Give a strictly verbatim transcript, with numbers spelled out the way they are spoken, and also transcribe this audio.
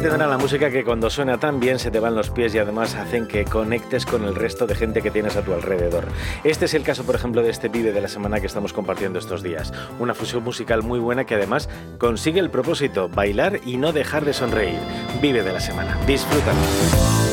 tendrá la música que cuando suena tan bien se te van los pies y además hacen que conectes con el resto de gente que tienes a tu alrededor. Este es el caso, por ejemplo, de este Vive de la Semana que estamos compartiendo estos días. Una fusión musical muy buena que además consigue el propósito, bailar y no dejar de sonreír. Vive de la Semana. Disfrútalo.